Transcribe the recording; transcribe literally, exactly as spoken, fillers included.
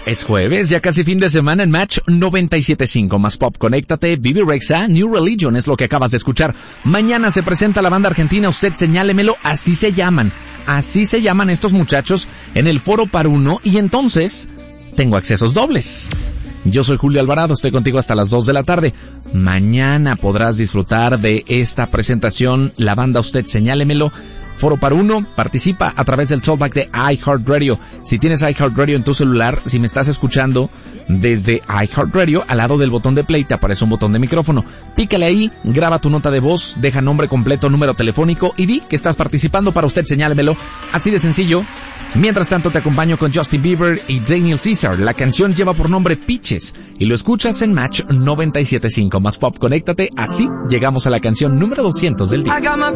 Es jueves, ya casi fin de semana en Match noventa y siete punto cinco. Más pop, conéctate. Vivi Rexha, New Religion es lo que acabas de escuchar. Mañana se presenta la banda argentina Usted Señálemelo. Así se llaman. Así se llaman estos muchachos en el Foro Par Uno. Y entonces, tengo accesos dobles. Yo soy Julio Alvarado, estoy contigo hasta las dos de la tarde. Mañana podrás disfrutar de esta presentación, la banda Usted Señálemelo. Foro Par Uno, participa a través del talkback de iHeartRadio. Si tienes iHeartRadio en tu celular, si me estás escuchando desde iHeartRadio, al lado del botón de play te aparece un botón de micrófono. Pícale ahí, graba tu nota de voz, deja nombre completo, número telefónico y di que estás participando para Usted Señálemelo. Así de sencillo. Mientras tanto te acompaño con Justin Bieber y Daniel Caesar. La canción lleva por nombre Peaches y lo escuchas en Match noventa y siete punto cinco. Más pop, conéctate. Así llegamos a la canción número doscientos del día.